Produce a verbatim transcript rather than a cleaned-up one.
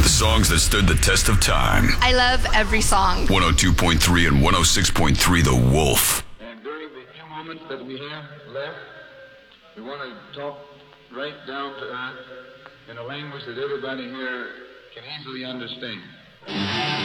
The songs that stood the test of time. I love every song. one oh two point three and one oh six point three The Wolf. And during the few moments that we have left, we want to talk right down to earth in a language that everybody here can easily understand.